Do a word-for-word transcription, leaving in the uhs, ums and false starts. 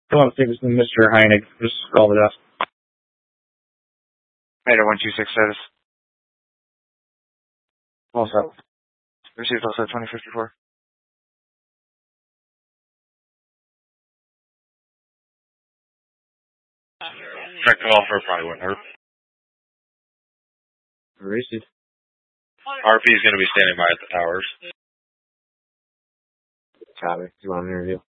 Come on, this is Mister Heinig. Just call it up. Mater one two six status. Also. Received also twenty fifty-four. Check call for probably wouldn't hurt. Received. R P is going to be standing by at the towers. Copy. You want an interview?